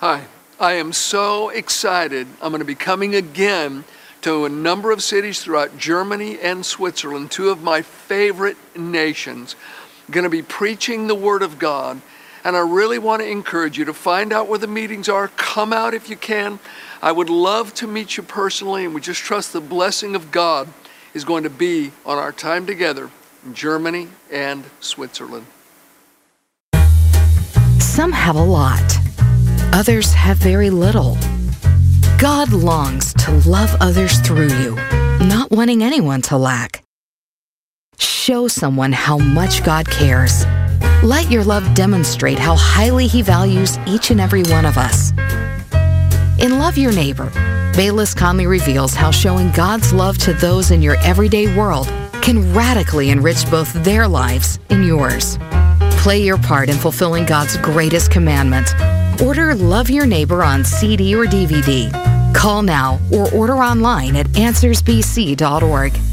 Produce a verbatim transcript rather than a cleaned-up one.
Hi, I am so excited. I'm going to be coming again to a number of cities throughout Germany and Switzerland, two of my favorite nations. I'm going to be preaching the Word of God, and I really want to encourage you to find out where the meetings are. Come out if you can. I would love to meet you personally, and we just trust the blessing of God is going to be on our time together in Germany and Switzerland. Some have a lot. Others have very little. God longs to love others through you, not wanting anyone to lack. Show someone how much God cares. Let your love demonstrate how highly He values each and every one of us. In Love Your Neighbor, Baylis Conley reveals how showing God's love to those in your everyday world can radically enrich both their lives and yours. Play your part in fulfilling God's greatest commandment. Order Love Your Neighbor on C D or D V D. Call now or order online at answers b c dot org.